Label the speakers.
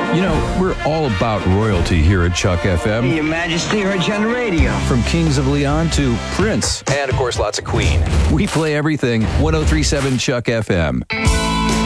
Speaker 1: You know, we're all about royalty here at Chuck FM.
Speaker 2: Your Majesty heard you on the radio.
Speaker 1: From Kings of Leon to Prince. And, of course, lots of Queen. We play everything. 103.7 Chuck FM.